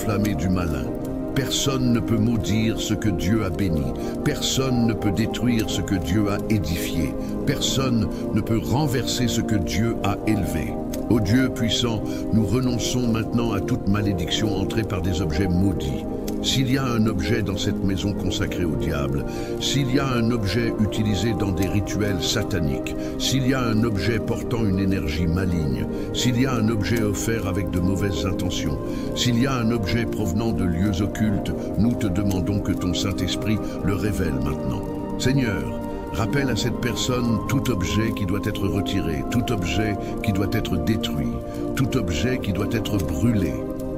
enflammée du malin. Personne ne peut maudire ce que Dieu a béni. Personne ne peut détruire ce que Dieu a édifié. Personne ne peut renverser ce que Dieu a élevé. Ô Dieu puissant, nous renonçons maintenant à toute malédiction entrée par des objets maudits. S'il y a un objet dans cette maison consacrée au diable, s'il y a un objet utilisé dans des rituels sataniques, s'il y a un objet portant une énergie maligne, s'il y a un objet offert avec de mauvaises intentions, s'il y a un objet provenant de lieux occultes, nous te demandons que ton Saint-Esprit le révèle maintenant. Seigneur, rappelle à cette personne tout objet qui doit être retiré, tout objet qui doit être détruit, tout objet qui doit être brûlé.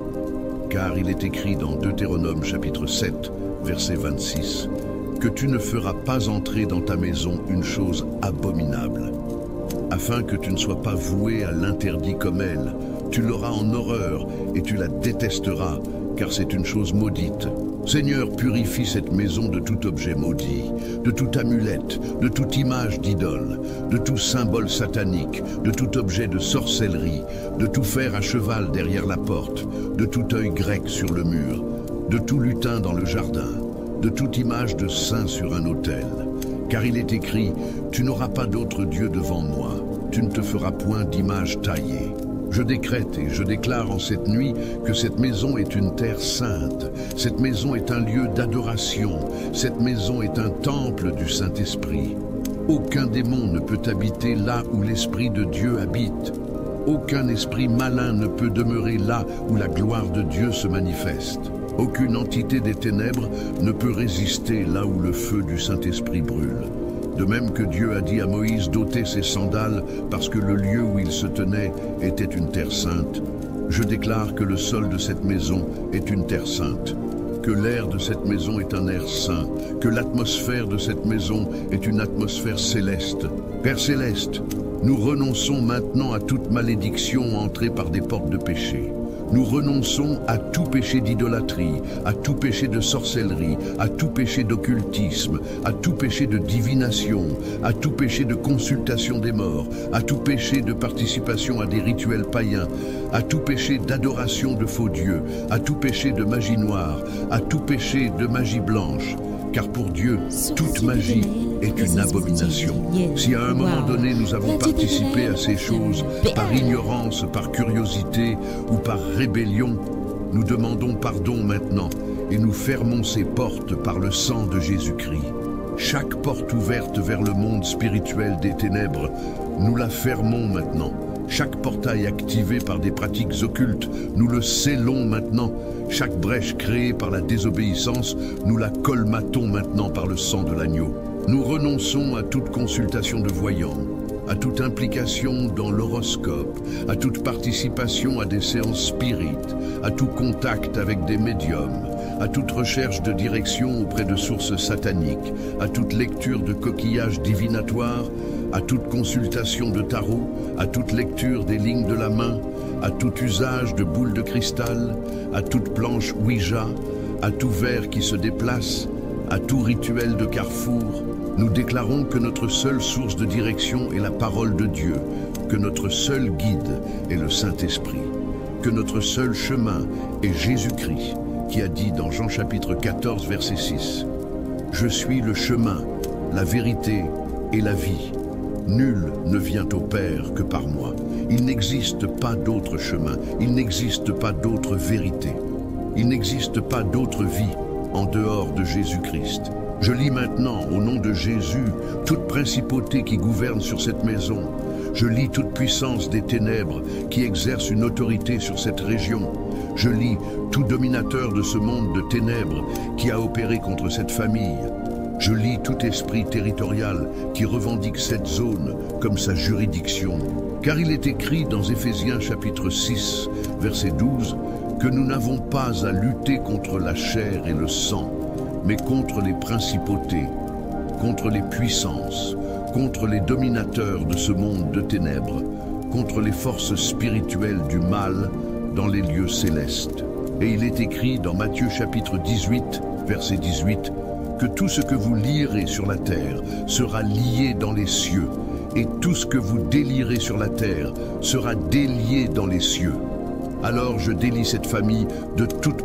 Car il est écrit dans Deutéronome chapitre 7, verset 26, que tu ne feras pas entrer dans ta maison une chose abominable, afin que tu ne sois pas voué à l'interdit comme elle. Tu l'auras en horreur et tu la détesteras, car c'est une chose maudite. Seigneur, purifie cette maison de tout objet maudit, de toute amulette, de toute image d'idole, de tout symbole satanique, de tout objet de sorcellerie, de tout fer à cheval derrière la porte, de tout œil grec sur le mur, de tout lutin dans le jardin, de toute image de saint sur un autel. Car il est écrit, tu n'auras pas d'autre Dieu devant moi, tu ne te feras point d'image taillée. Je décrète et je déclare en cette nuit que cette maison est une terre sainte, cette maison est un lieu d'adoration, cette maison est un temple du Saint-Esprit. Aucun démon ne peut habiter là où l'Esprit de Dieu habite. Aucun esprit malin ne peut demeurer là où la gloire de Dieu se manifeste. Aucune entité des ténèbres ne peut résister là où le feu du Saint-Esprit brûle. De même que Dieu a dit à Moïse d'ôter ses sandales parce que le lieu où il se tenait était une terre sainte, je déclare que le sol de cette maison est une terre sainte, que l'air de cette maison est un air saint, que l'atmosphère de cette maison est une atmosphère céleste. Père céleste, nous renonçons maintenant à toute malédiction entrée par des portes de péché. Nous renonçons à tout péché d'idolâtrie, à tout péché de sorcellerie, à tout péché d'occultisme, à tout péché de divination, à tout péché de consultation des morts, à tout péché de participation à des rituels païens, à tout péché d'adoration de faux dieux, à tout péché de magie noire, à tout péché de magie blanche. Car pour Dieu, toute magie est une abomination. Si à un moment donné nous avons participé à ces choses par ignorance, par curiosité ou par rébellion, nous demandons pardon maintenant et nous fermons ces portes par le sang de Jésus-Christ. Chaque porte ouverte vers le monde spirituel des ténèbres, nous la fermons maintenant. Chaque portail activé par des pratiques occultes, nous le scellons maintenant. Chaque brèche créée par la désobéissance, nous la colmatons maintenant par le sang de l'agneau. Nous renonçons à toute consultation de voyants, à toute implication dans l'horoscope, à toute participation à des séances spirites, à tout contact avec des médiums, à toute recherche de direction auprès de sources sataniques, à toute lecture de coquillages divinatoires, à toute consultation de tarot, à toute lecture des lignes de la main, à tout usage de boules de cristal, à toute planche Ouija, à tout verre qui se déplace, à tout rituel de carrefour. Nous déclarons que notre seule source de direction est la parole de Dieu, que notre seul guide est le Saint-Esprit, que notre seul chemin est Jésus-Christ, qui a dit dans Jean chapitre 14, verset 6, « Je suis le chemin, la vérité et la vie. Nul ne vient au Père que par moi. Il n'existe pas d'autre chemin, il n'existe pas d'autre vérité. Il n'existe pas d'autre vie en dehors de Jésus-Christ. Je lis maintenant, au nom de Jésus, toute principauté qui gouverne sur cette maison. Je lis toute puissance des ténèbres qui exerce une autorité sur cette région. Je lis tout dominateur de ce monde de ténèbres qui a opéré contre cette famille. Je lis tout esprit territorial qui revendique cette zone comme sa juridiction. Car il est écrit dans Éphésiens chapitre 6, verset 12, que nous n'avons pas à lutter contre la chair et le sang, mais contre les principautés, contre les puissances, contre les dominateurs de ce monde de ténèbres, contre les forces spirituelles du mal dans les lieux célestes. Et il est écrit dans Matthieu chapitre 18, verset 18, que tout ce que vous lirez sur la terre sera lié dans les cieux, et tout ce que vous délierez sur la terre sera délié dans les cieux. Alors je délie cette famille de toute